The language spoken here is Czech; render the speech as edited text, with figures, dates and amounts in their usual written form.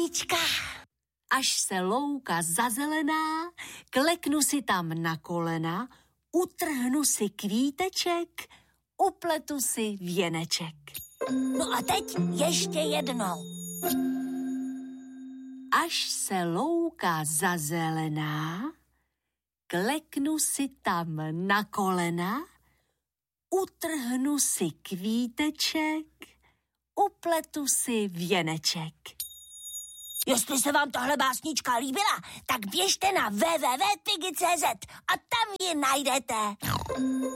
básnička. Až se louka zazelená, kleknu si tam na kolena, utrhnu si kvíteček, upletu si věneček. No a teď ještě jednou. Až se louka zazelená, kleknu si tam na kolena, utrhnu si kvíteček, upletu si věneček. Jestli se vám tahle básnička líbila, tak běžte na www.pigi.cz a tam ji najdete.